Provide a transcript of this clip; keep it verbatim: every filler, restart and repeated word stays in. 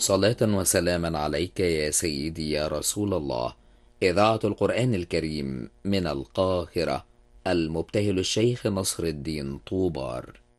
صلاة وسلاما عليك يا سيدي يا رسول الله. إذاعة القرآن الكريم من القاهرة، المبتهل الشيخ نصر الدين طوبار.